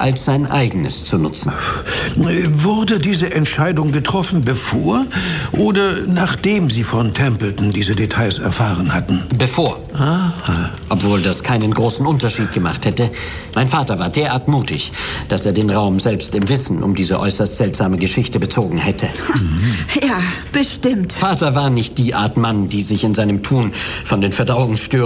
als sein eigenes zu nutzen. Wurde diese Entscheidung getroffen, bevor oder nachdem Sie von Templeton diese Details erfahren hatten? Bevor. Aha. Obwohl das keinen großen Unterschied gemacht hätte. Mein Vater war derart mutig, dass er den Raum selbst im Wissen um diese äußerst seltsame Geschichte bezogen hätte. Ja, bestimmt. Vater war nicht die Art Mann, die sich in seinem Tun von den Verdauungsstörungen